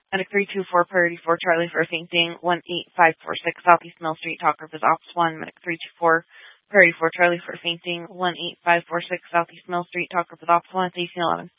Medic 324, Priority 4, Charlie for fainting, 18546 Southeast Mill Street, talk group is Ops 1, Medic 324, Priority 4, Charlie for fainting, 18546 Southeast Mill Street, talk group is Ops 1, it's 1811.